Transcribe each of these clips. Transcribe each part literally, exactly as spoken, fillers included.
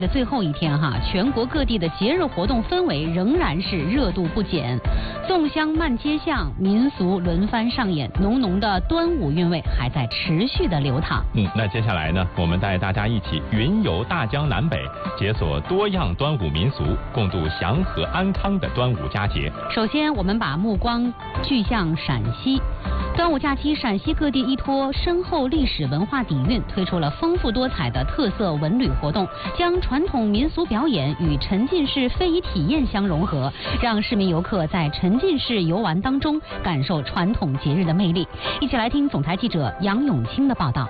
的最后一天哈，全国各地的节日活动氛围仍然是热度不减，粽香漫街巷，民俗轮番上演，浓浓的端午韵味还在持续的流淌。 嗯，那接下来呢，我们带大家一起云游大江南北，解锁多样端午民俗，共度祥和安康的端午佳节。 首先，我们把目光聚向陕西。端午假期，陕西各地依托深厚历史文化底蕴，推出了丰富多彩的特色文旅活动，将传统民俗表演与沉浸式非遗体验相融合，让市民游客在沉浸式游玩当中感受传统节日的魅力。一起来听总台记者杨永清的报道。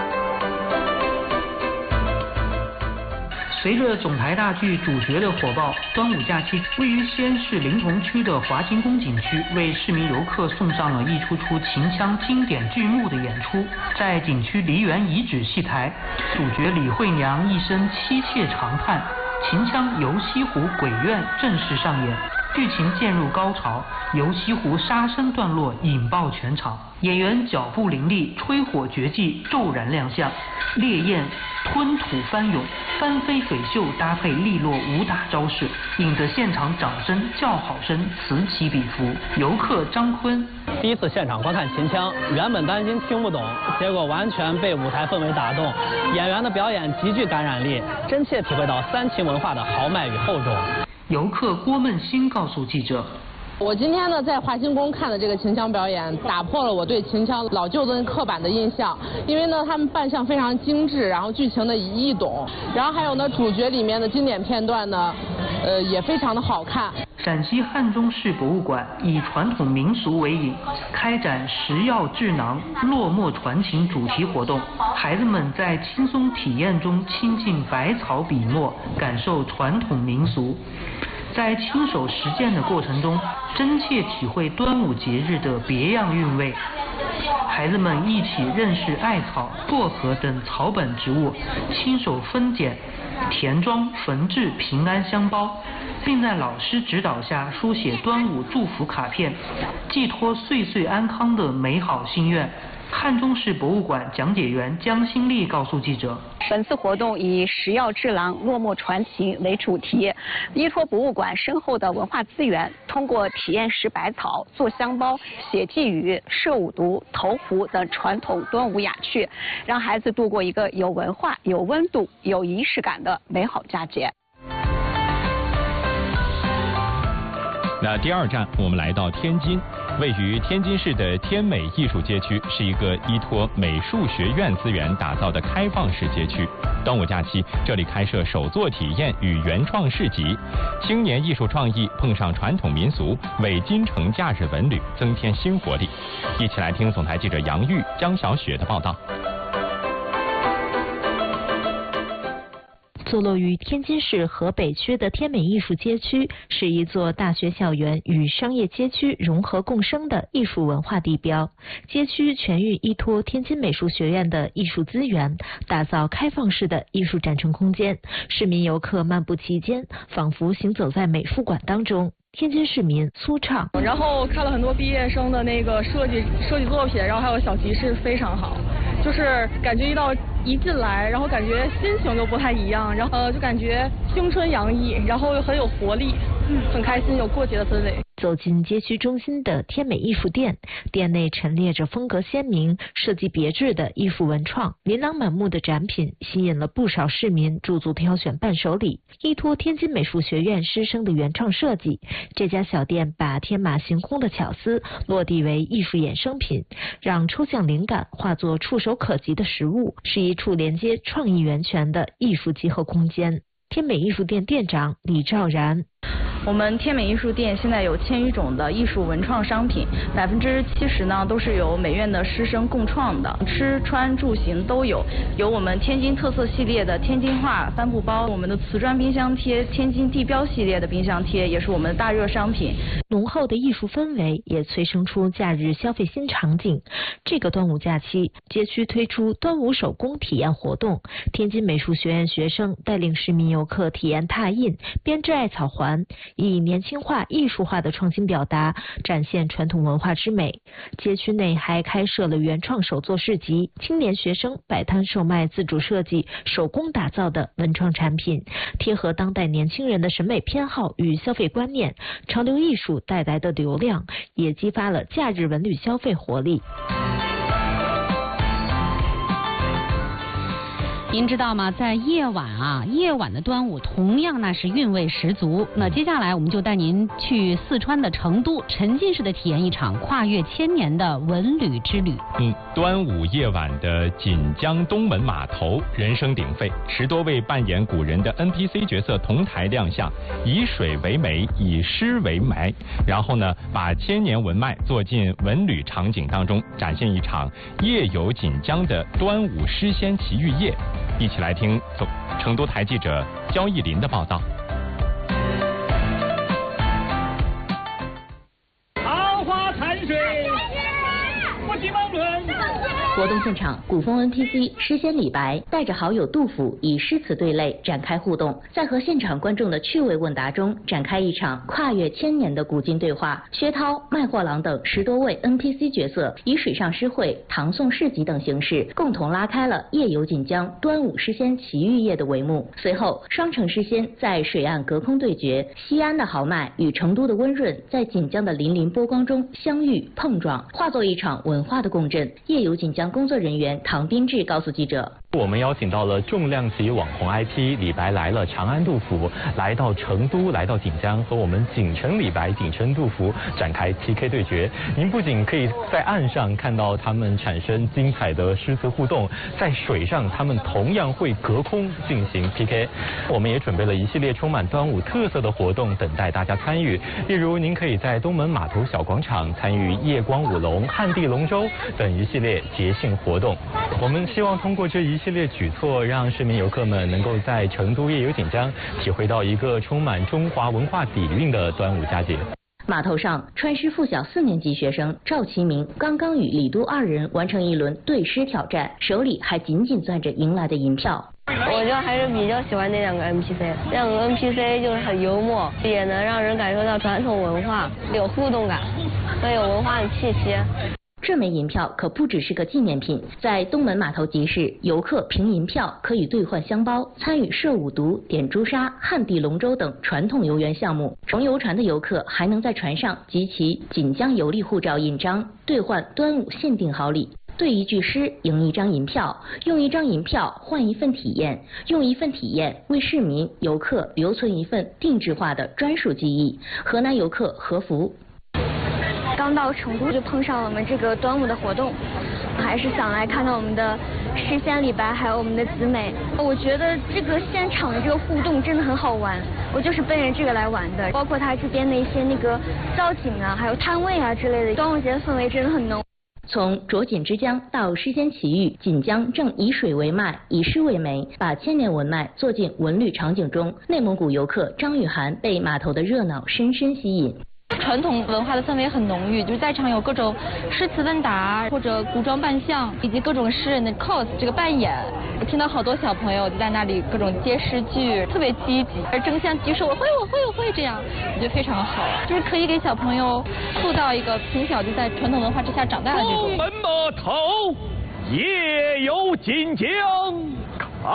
随着总台大剧主角的火爆，端午假期位于西安市临潼区的华清宫景区为市民游客送上了一出出秦腔经典剧目的演出。在景区梨园遗址戏台，主角李惠娘一声凄切长叹，秦腔《游西湖鬼怨》正式上演。剧情渐入高潮，游西湖杀声段落引爆全场，演员脚步凌厉，吹火绝技骤然亮相，烈焰吞吐翻涌，翻飞水袖搭配利落武打招式，引得现场掌声叫好声此起彼伏。游客张坤第一次现场观看秦腔，原本担心听不懂，结果完全被舞台氛围打动，演员的表演极具感染力，真切体会到三秦文化的豪迈与厚重。 游客郭梦欣告诉记者， 我今天呢在华清宫看的这个秦腔表演，打破了我对秦腔老旧的刻板的印象。因为呢他们扮相非常精致，然后剧情的易懂，然后还有呢主角里面的经典片段呢，呃也非常的好看。 陕西汉中市博物馆以传统民俗为引，开展食药智囊、落墨传情主题活动，孩子们在轻松体验中亲近百草笔墨，感受传统民俗。在亲手实践的过程中，真切体会端午节日的别样韵味。孩子们一起认识艾草、薄荷等草本植物，亲手分拣、填装、缝制平安香包，并在老师指导下书写端午祝福卡片，寄托岁岁安康的美好心愿。汉中市博物馆讲解员江新丽告诉记者， 本次活动以食药智囊、落墨传情为主题，依托博物馆深厚的文化资源，通过体验食百草、做香包、写寄语、设五毒、投壶等传统端午雅趣，让孩子度过一个有文化、有温度、有仪式感的美好佳节。 那第二站，我们来到天津，位于天津市的天美艺术街区是一个依托美术学院资源打造的开放式街区。端午假期，这里开设手作体验与原创市集，青年艺术创意碰上传统民俗，为京城假日文旅增添新活力。一起来听总台记者杨玉、江小雪的报道。 坐落于天津市河北区的天美艺术街区，是一座大学校园与商业街区融合共生的艺术文化地标。街区全域依托天津美术学院的艺术资源，打造开放式的艺术展陈空间。市民游客漫步其间，仿佛行走在美术馆当中。天津市民苏畅， 然后看了很多毕业生的那个设计设计作品，然后还有小集市，非常好，就是感觉一到一进来，然后感觉心情就不太一样，然后呃就感觉青春洋溢，然后又很有活力，嗯，很开心，有过节的氛围。 走进街区中心的天美艺术店，店内陈列着风格鲜明、设计别致的艺术文创，琳琅满目的展品吸引了不少市民驻足挑选伴手礼。依托天津美术学院师生的原创设计，这家小店把天马行空的巧思落地为艺术衍生品，让抽象灵感化作触手可及的实物，是一处连接创意源泉的艺术集合空间。天美艺术店店长李兆然， 我们天美艺术店现在有千余种的艺术文创商品，百分之七十呢都是由美院的师生共创的，吃穿住行都有。有我们天津特色系列的天津画帆布包，我们的瓷砖冰箱贴，天津地标系列的冰箱贴也是我们的大热商品。 浓厚的艺术氛围也催生出假日消费新场景。这个端午假期，街区推出端午手工体验活动，天津美术学院学生带领市民游客体验拓印、编织艾草环， 以年轻化、艺术化的创新表达，展现传统文化之美。街区内还开设了原创手作市集，青年学生摆摊售卖自主设计、手工打造的文创产品，贴合当代年轻人的审美偏好与消费观念。潮流艺术带来的流量，也激发了假日文旅消费活力。 您知道吗？在夜晚啊，夜晚的端午同样那是韵味十足。那接下来我们就带您去四川的成都，沉浸式的体验一场跨越千年的文旅之旅。 嗯，端午夜晚的锦江东门码头人声鼎沸，十多位扮演古人的 N P C 角色同台亮相，以水为媒，以诗为媒，然后呢，把千年文脉做进文旅场景当中，展现一场夜游锦江的端午诗仙奇遇夜。一起来听总成都台记者焦艺林的报道。 桃花潭水，不及忘伦。 活动现场，古风 N P C 诗仙李白带着好友杜甫以诗词对类展开互动，在和现场观众的趣味问答中展开一场跨越千年的古今对话。薛涛、卖货郎等十多位 N P C 角色以水上诗会、唐宋市集等形式，共同拉开了夜游锦江端午诗仙奇遇夜的帷幕。随后，双城诗仙在水岸隔空对决，西安的豪迈与成都的温润在锦江的粼粼波光中相遇碰撞，化作一场文化的共振。夜游锦江工作人员唐斌志告诉记者， 我们邀请到了重量级网红 I P 李白来了长安杜甫，来到成都，来到锦江，和我们锦城李白、锦城杜甫展开 P K 对决。您不仅可以在岸上看到他们产生精彩的诗词互动，在水上他们同样会隔空进行 P K。我们也准备了一系列充满端午特色的活动等待大家参与，例如您可以在东门码头小广场参与夜光舞龙、旱地龙舟等一系列节庆活动。我们希望通过这一系列举措，让市民游客们能够在成都夜游锦江体会到一个充满中华文化底蕴的端午佳节。 码头上，川师附小四年级学生赵其明刚刚与李都二人完成一轮对诗挑战，手里还紧紧攥着赢来的银票。 我就还是比较喜欢那两个 N P C， 两个 N P C 就是很幽默，也能让人感受到传统文化，有互动感，很有文化的气息。 这枚银票可不只是个纪念品，在东门码头集市，游客凭银票可以兑换香包，参与射五毒、点朱砂、旱地龙舟等传统游园项目。乘游船的游客还能在船上集齐锦江游历护照印章，兑换端午限定好礼。对一句诗赢一张银票，用一张银票换一份体验，用一份体验为市民游客留存一份定制化的专属记忆。河南游客何福。 刚到成都就碰上了我们这个端午的活动，还是想来看到我们的诗仙李白，还有我们的子美。我觉得这个现场的这个互动真的很好玩，我就是奔着这个来玩的。包括它这边的一些那个造景啊，还有摊位啊之类的，端午节的氛围真的很浓。 从着锦之江到诗仙奇遇，锦江正以水为脉，以诗为媒，把千年文脉做进文旅场景中。内蒙古游客张雨涵被码头的热闹深深吸引。 传统文化的氛围很浓郁，就是在场有各种诗词问答或者古装扮相，以及各种诗人的 cos 这个扮演。我听到好多小朋友就在那里各种接诗句，特别积极，而争相举手，我会我会我会这样，我觉得非常好，就是可以给小朋友塑造一个从小就在传统文化之下长大的这种。 东门码头夜游锦江，开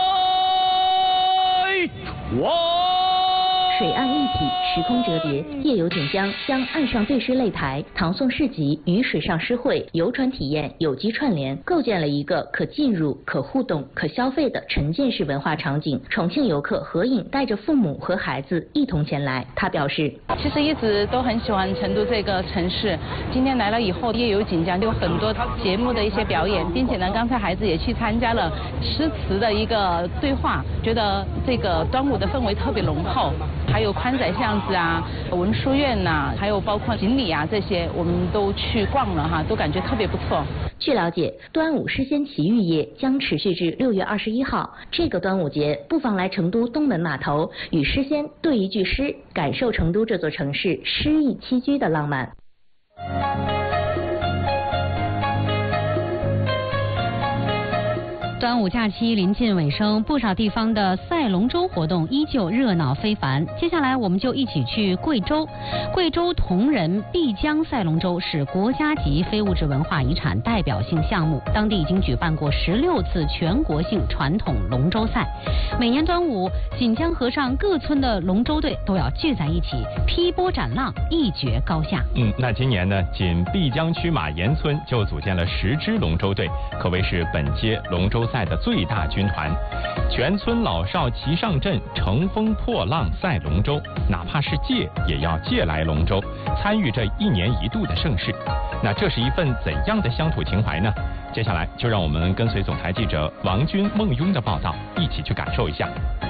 船。 水岸一体，时空折叠，夜游锦江将岸上对诗擂台、唐宋市集与水上诗会、游船体验有机串联，构建了一个可进入、可互动、可消费的沉浸式文化场景。重庆游客何颖带着父母和孩子一同前来，他表示： 其实一直都很喜欢成都这个城市，今天来了以后，夜游锦江有很多节目的一些表演，并且呢，刚才孩子也去参加了诗词的一个对话，觉得这个端午的氛围特别浓厚。还有宽窄巷子啊、文殊院呐、啊，还有包括锦里啊这些，我们都去逛了哈，都感觉特别不错。 据了解，端午诗仙奇遇夜将持续至六月二十一号。这个端午节，不妨来成都东门码头，与诗仙对一句诗，感受成都这座城市诗意栖居的浪漫。 端午假期临近尾声，不少地方的赛龙舟活动依旧热闹非凡。接下来，我们就一起去贵州。贵州铜仁碧江赛龙舟是国家级非物质文化遗产代表性项目，当地已经举办过十六次全国性传统龙舟赛。每年端午，锦江河上各村的龙舟队都要聚在一起，劈波斩浪，一决高下。 嗯，那今年呢，仅碧江区马岩村就组建了十支龙舟队，可谓是本届龙舟赛的最大军团。全村老少齐上阵，乘风破浪赛龙舟，哪怕是借也要借来龙舟，参与这一年一度的盛事。那这是一份怎样的乡土情怀呢？接下来就让我们跟随总台记者王军、孟雍的报道，一起去感受一下。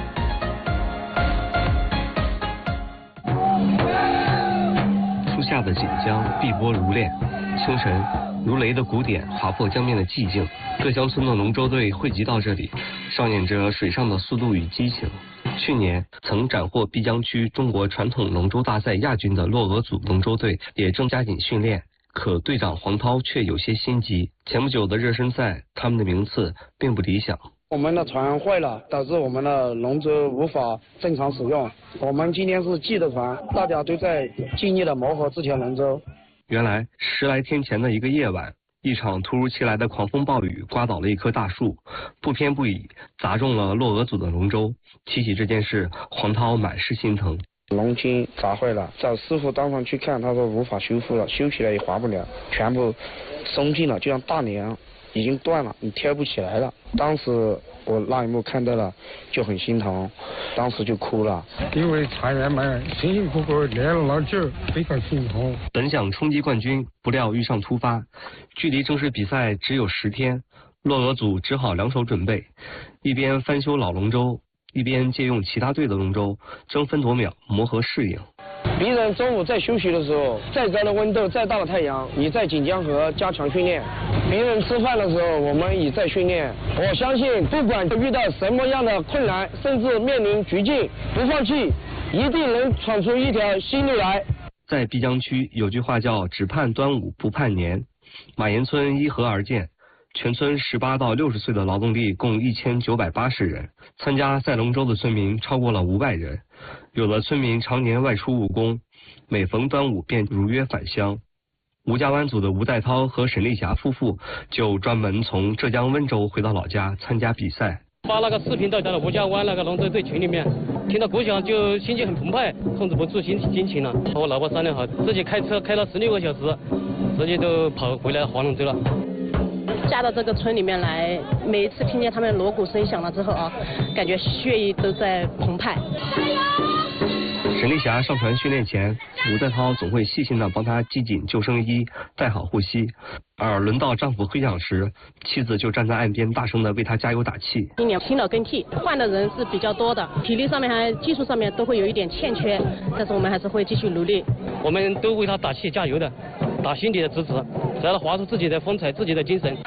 初夏的锦江碧波如练，清晨如雷的鼓点划破江面的寂静，各乡村的龙舟队汇集到这里，上演着水上的速度与激情。去年曾斩获碧江区中国传统龙舟大赛亚军的洛俄组龙舟队也正加紧训练，可队长黄涛却有些心急。前不久的热身赛，他们的名次并不理想。 我们的船坏了，导致我们的龙舟无法正常使用。我们今天是记的团，大家都在尽力的磨合这条龙舟。 原来十来天前的一个夜晚，一场突如其来的狂风暴雨刮倒了一棵大树，不偏不倚砸中了洛俄组的龙舟。提起这件事，黄涛满是心疼。 龙筋砸坏了，找师傅当场去看，他说无法修复了，修起来也划不了，全部松劲了，就像大梁已经断了，你挑不起来了。当时我那一幕看到了，就很心疼，当时就哭了。 因为船员们辛辛苦苦练了那久，非常心痛。 本想冲击冠军，不料遇上突发，距离正式比赛只有十天，洛俄组只好两手准备，一边翻修老龙舟，一边借用其他队的龙舟，争分夺秒磨合适应。 别人中午在休息的时候，再高的温度，再大的太阳，你在锦江河加强训练；别人吃饭的时候，我们也在训练。我相信，不管遇到什么样的困难，甚至面临绝境，不放弃，一定能闯出一条新路来。 在碧江区有句话叫“只盼端午不盼年”，马岩村依河而建。全村十八到六十岁的劳动力共一千九百八十人，参加赛龙舟的村民超过了五百人。有的村民常年外出务工，每逢端午便如约返乡。吴家湾组的吴代涛和沈丽霞夫妇就专门从浙江温州回到老家参加比赛。 发那个视频到咱的吴家湾那个龙舟队群里面，听到鼓响就心情很澎湃，控制不住心心情了。和我老婆商量好，自己开车开了十六个小时，直接就跑回来划龙舟了。 嫁到这个村里面来，每一次听见他们锣鼓声响了之后啊，感觉血液都在澎湃。 沈丽霞上船训练前，吴代涛总会细心地帮她系紧救生衣，戴好护膝，而轮到丈夫挥桨时，妻子就站在岸边大声地为他加油打气。 今年新老更替，换的人是比较多的，体力上面还技术上面都会有一点欠缺，但是我们还是会继续努力。 我们都为他打气加油的，打心底的支持，只要他划出自己的风采，自己的精神。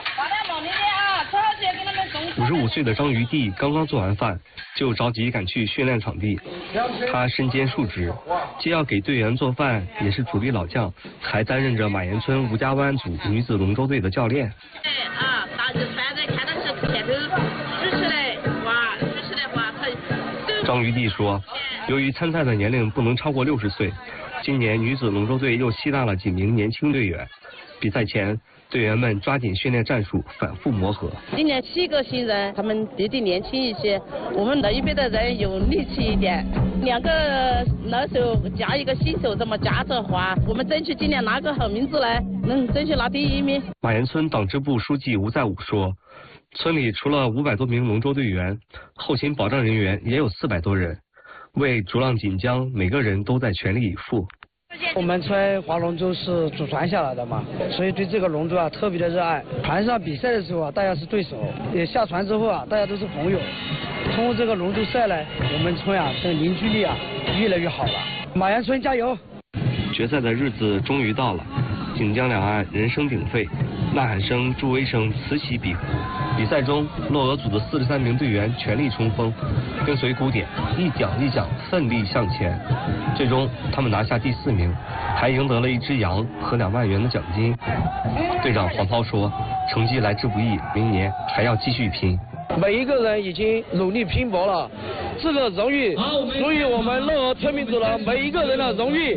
五十五岁的张余弟刚刚做完饭，就着急赶去训练场地。他身兼数职，既要给队员做饭，也是主力老将，还担任着马岩村吴家湾组女子龙舟队的教练。 啊，打着船在看到是前头举起来划，举起来划，他。 张余弟说，由于参赛的年龄不能超过六十岁，今年女子龙舟队又吸纳了几名年轻队员。比赛前，队员们抓紧训练战术，反复磨合。 今年七个新人，他们比较年轻一些，我们那一边的人有力气一点。两个老手加一个新手，这么夹着划，我们争取今年拿个好名字来，能争取拿第一名。 马岩村党支部书记吴在武说，村里除了五百多名龙舟队员，后勤保障人员也有四百多人，为逐浪锦江，每个人都在全力以赴。 我们村划龙舟是祖传下来的嘛，所以对这个龙舟啊特别的热爱。船上比赛的时候啊，大家是对手；也下船之后啊，大家都是朋友。通过这个龙舟赛呢，我们村啊的凝聚力啊越来越好了。马岩村加油！ 决赛的日子终于到了，锦江两岸人声鼎沸，呐喊声、助威声此起彼伏。比赛中，洛俄组的四十三名队员全力冲锋，跟随鼓点，一桨一桨奋力向前。最终，他们拿下第四名，还赢得了一只羊和两万元的奖金。队长黄涛说：“成绩来之不易，明年还要继续拼。” 每一个人已经努力拼搏了，这个荣誉属于我们乐和天命组的每一个人的荣誉。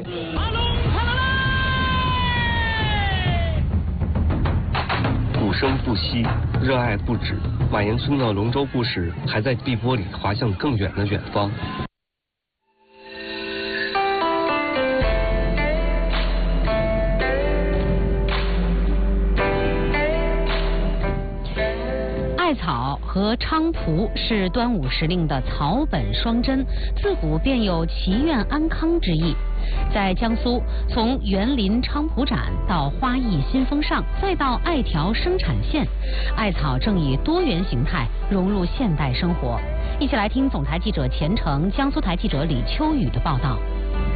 鼓声不息，热爱不止，马岩村的龙舟故事还在碧波里滑向更远的远方。 艾草和菖蒲是端午时令的草本双珍，自古便有祈愿安康之意。在江苏，从园林菖蒲展到花艺新风尚，再到艾条生产线，艾草正以多元形态融入现代生活。一起来听总台记者钱程、江苏台记者李秋雨的报道。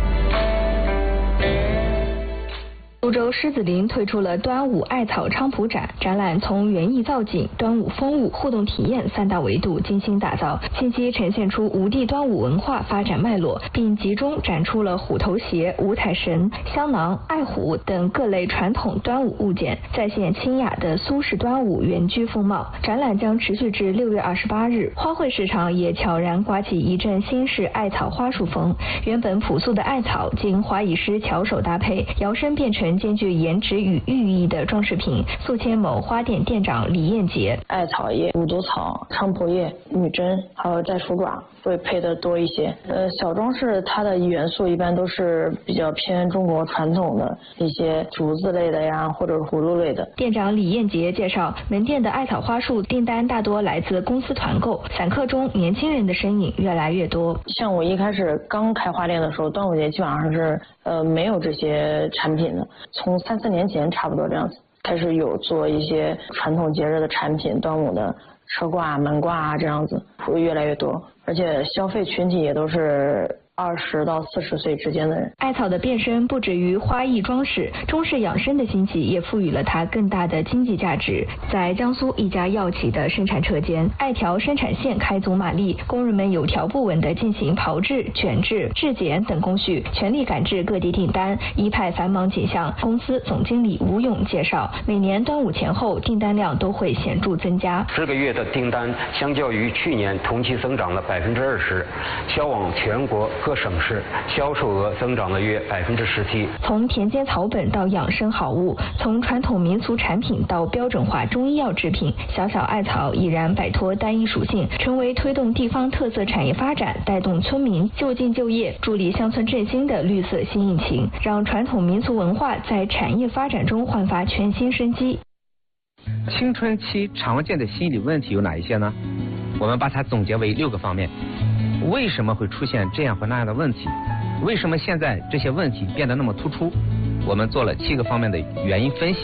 苏州狮子林推出了端午艾草菖蒲展，展览从园艺造景、端午风物、互动体验三大维度精心打造，信息呈现出吴地端午文化发展脉络，并集中展出了虎头鞋、五彩绳、香囊、爱虎等各类传统端午物件，再现清雅的苏式端午原居风貌。展览将持续至六月二十八日，花卉市场也悄然刮起一阵新式艾草花束风。原本朴素的艾草，经花艺师巧手搭配，摇身变成兼具颜值与寓意的装饰品。宿迁某花店店长李艳杰： 艾草叶、五毒草、菖蒲叶、女贞还有寨鼠爪会配的多一些。呃，小装饰它的元素一般都是比较偏中国传统的一些竹子类的呀，或者葫芦类的。 店长李艳杰介绍，门店的艾草花束订单大多来自公司团购，散客中年轻人的身影越来越多。 像我一开始刚开花店的时候，端午节基本上是呃没有这些产品的，从三四年前差不多这样子开始有做一些传统节日的产品，端午的车挂、门挂啊这样子会越来越多，而且消费群体也都是二十到四十岁之间的人。 艾草的变身不止于花艺装饰，中式养生的兴起也赋予了它更大的经济价值。在江苏一家药企的生产车间，艾条生产线开足马力，工人们有条不紊地进行炮制、卷制、制碱等工序，全力赶制各地订单，一派繁忙景象。公司总经理吴勇介绍，每年端午前后订单量都会显著增加。 这个月的订单相较于去年同期增长了百分之二十，销往全国各省市，销售额增长了约百分之十七。 从田间草本到养生好物，从传统民俗产品到标准化中医药制品，小小艾草已然摆脱单一属性，成为推动地方特色产业发展、带动村民就近就业、助力乡村振兴的绿色新引擎，让传统民俗文化在产业发展中焕发全新生机。 青春期常见的心理问题有哪一些呢？我们把它总结为六个方面。为什么会出现这样或那样的问题？为什么现在这些问题变得那么突出？我们做了七个方面的原因分析。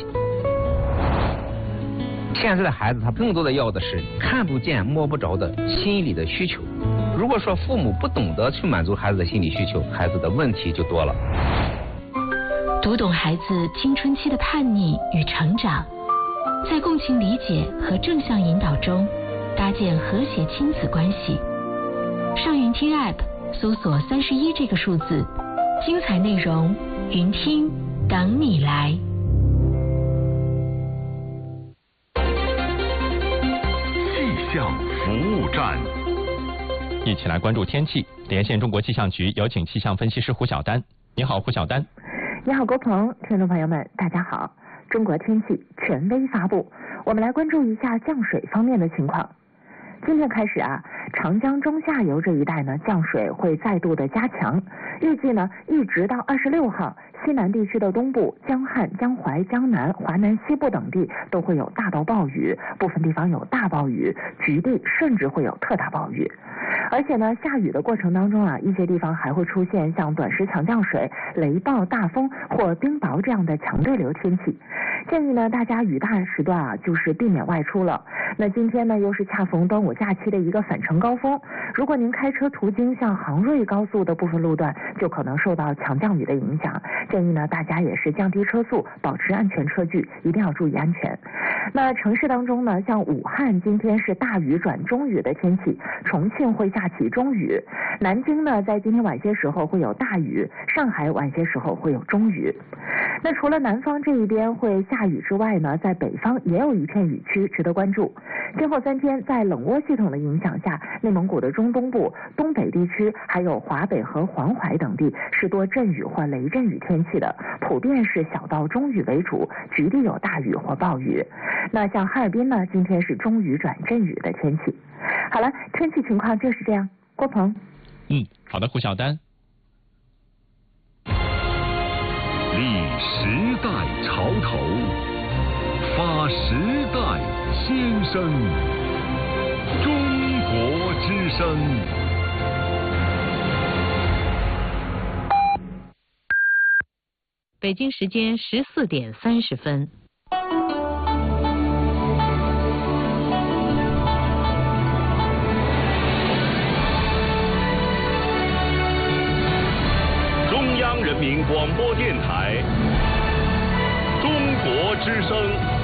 现在的孩子他更多的要的是看不见摸不着的心理的需求。如果说父母不懂得去满足孩子的心理需求，孩子的问题就多了。 读懂孩子青春期的叛逆与成长，在共情理解和正向引导中搭建和谐亲子关系。上云听 App 搜索三十一这个数字，精彩内容云听等你来。 气象服务站，一起来关注天气。连线中国气象局，有请气象分析师胡晓丹。你好，胡晓丹。 你好，郭鹏，听众朋友们，大家好。中国天气权威发布，我们来关注一下降水方面的情况。今天开始啊，长江中下游这一带呢，降水会再度的加强。预计呢，一直到二十六号，西南地区的东部、江汉、江淮、江南、华南西部等地都会有大到暴雨，部分地方有大暴雨，局地甚至会有特大暴雨。而且呢，下雨的过程当中啊，一些地方还会出现像短时强降水、雷暴、大风或冰雹这样的强对流天气。建议呢，大家雨大时段啊，就是避免外出了。那今天呢，又是恰逢端午假期的一个返程高峰，如果您开车途经像杭瑞高速的部分路段，就可能受到强降雨的影响。建议呢，大家也是降低车速，保持安全车距，一定要注意安全。那城市当中呢，像武汉今天是大雨转中雨的天气，重庆会下起中雨，南京呢在今天晚些时候会有大雨，上海晚些时候会有中雨。那除了南方这一边会下雨之外呢，在北方也有一片雨区值得关注。今后三天在冷窝波系统的影响下，内蒙古的中东部、东北地区还有华北和黄淮等地是多阵雨或雷阵雨天气的，普遍是小到中雨为主，局地有大雨或暴雨。那像哈尔滨呢，今天是中雨转阵雨的天气。好了，天气情况就是这样。郭鹏， 嗯，好的，胡晓丹。 立时代潮头，发时代先声，中国之声。 北京时间十四点三十分。 中央人民广播电台，中国之声。